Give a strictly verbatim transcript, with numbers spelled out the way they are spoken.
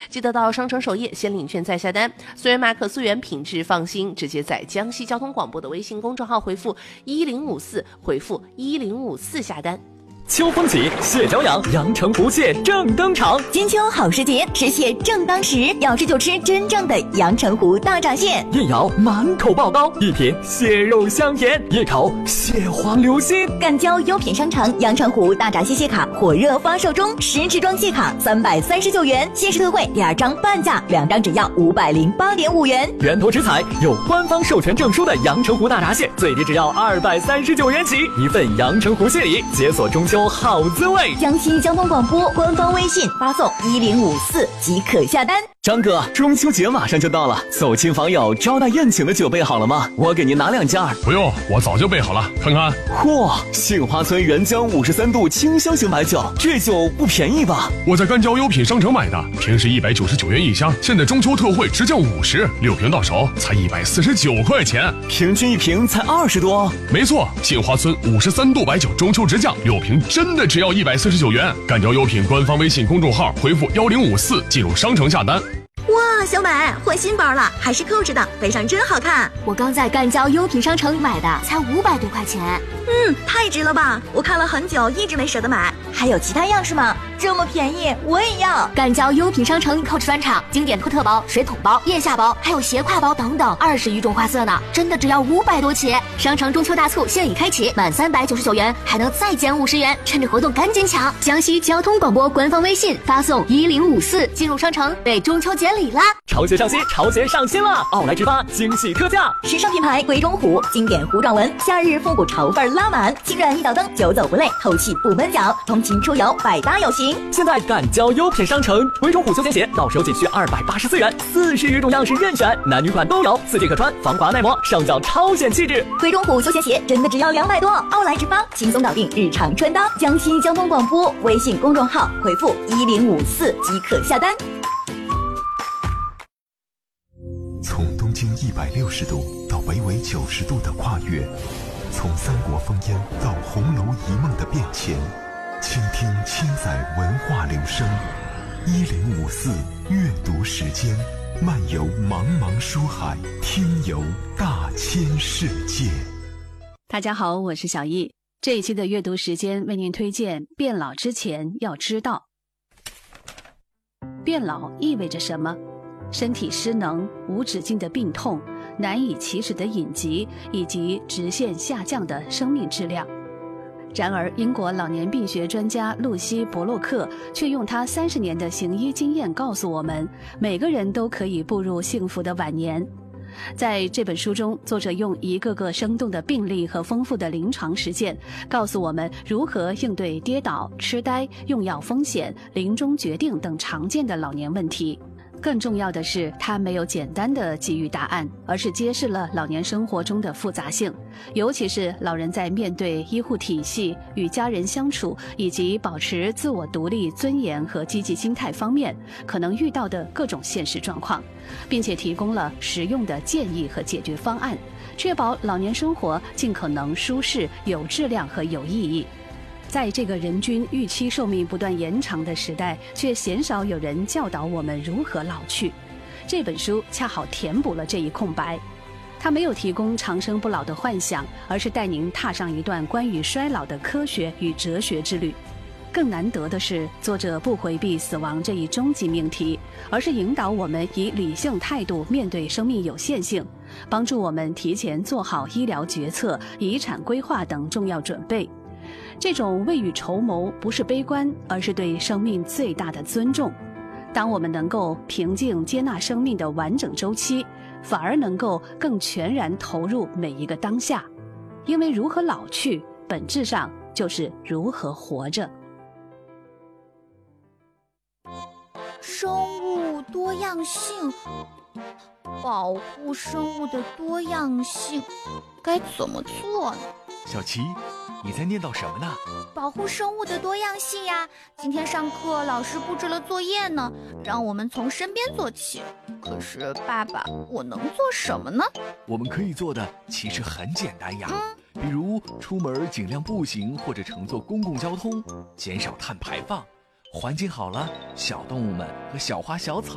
记得到商城首页先领券再下单。虽然马可溯源品质放心，直接在江西交通广播的微信公众号回复一零五四，回复一零五四下单。 秋风起，蟹脚痒，阳澄湖蟹正登场。 金秋好时节，吃蟹正当时，要吃就吃真正的阳澄湖大闸蟹。 一咬满口爆膏，一品蟹肉香甜，一口蟹黄流心。 赣交优品商城阳澄湖大闸蟹蟹卡火热发售中，十支装蟹卡三百三十九元，限时特惠第二张半价，两张只要五百零八点五元。 源头食材有官方授权证书的阳澄湖大闸蟹，最低只要二百三十九元起，一份阳澄湖蟹礼，解锁中秋好滋味。 江西交通广播官方微信发送一零五四即可下单。 张哥，中秋节马上就到了，走亲访友招待宴请的酒备好了吗？我给您拿两件。 不用，我早就备好了，看看。 嚯，杏花村原浆五十三度清香型白酒，这酒不便宜吧？ 我在赣交优品商城买的，平时一百九十九元一箱，现在中秋特惠直降五十，六瓶到手才一百四十九块钱， 平均一瓶才二十多。 没错，杏花村五十三度白酒中秋直降，六瓶真的只要一百四十九元。赣交优品官方微信公众号回复幺零五四进入商城下单。 哇，小美换新包了，还是扣着的，背上真好看。 我刚在赣交优品商城买的，才五百多块钱。 嗯，太值了吧！我看了很久，一直没舍得买。还有其他样式吗？这么便宜，我也要。 赣交优品商城 Coach 专场经典托特包、水桶包、腋下包，还有斜挎包等等，二十余种花色呢，真的只要五百多起。商城中秋大促现已开启，满三百九十九元还能再减五十元，趁着活动赶紧抢！江西交通广播官方微信发送一零五四进入商城，备中秋节礼啦！ 潮鞋上新，潮鞋上新了！奥莱直发惊喜特价， 时尚品牌鬼冢虎经典糊状纹，夏日复古潮范拉满，轻软一脚蹬，久走不累，透气不闷脚，通勤出游百搭有型。 现在赣交优品商城，鬼冢虎休闲鞋到手仅需二百八十四元，四十余种样式任选，男女款都有，四季可穿，防滑耐磨，上脚超显气质。 鬼冢虎休闲鞋真的只要两百多，奥莱直发轻松搞定日常穿搭。江西交通广播微信公众号回复一零五四即可下单。 从东经一百六十度到北纬九十度的跨越，从三国烽烟到红楼一梦的变迁，倾听千载文化流声。一零五四阅读时间，漫游茫茫书海，听游大千世界。 大家好，我是小易。这一期的阅读时间为您推荐《变老之前要知道》。变老意味着什么？身体失能、无止境的病痛、难以启齿的隐疾，以及直线下降的生命质量。然而，英国老年病学专家露西·伯洛克却用他三十年的行医经验告诉我们，每个人都可以步入幸福的晚年。在这本书中，作者用一个个生动的病例和丰富的临床实践，告诉我们如何应对跌倒、痴呆、用药风险、临终决定等常见的老年问题。更重要的是，他没有简单的给予答案，而是揭示了老年生活中的复杂性，尤其是老人在面对医护体系、与家人相处以及保持自我独立、尊严和积极心态方面可能遇到的各种现实状况，并且提供了实用的建议和解决方案，确保老年生活尽可能舒适、有质量和有意义。在这个人均预期寿命不断延长的时代，却鲜少有人教导我们如何老去。这本书恰好填补了这一空白。它没有提供长生不老的幻想，而是带您踏上一段关于衰老的科学与哲学之旅。更难得的是，作者不回避死亡这一终极命题，而是引导我们以理性态度面对生命有限性，帮助我们提前做好医疗决策、遗产规划等重要准备。这种未雨绸缪不是悲观，而是对生命最大的尊重。当我们能够平静接纳生命的完整周期，反而能够更全然投入每一个当下。因为如何老去，本质上就是如何活着。 生物多样性，保护生物的多样性，该怎么做呢？ 小琪，你在念叨什么呢？ 保护生物的多样性呀！今天上课老师布置了作业呢，让我们从身边做起。可是爸爸，我能做什么呢？ 我们可以做的其实很简单呀， 嗯、 比如出门尽量步行或者乘坐公共交通，减少碳排放。环境好了，小动物们和小花小草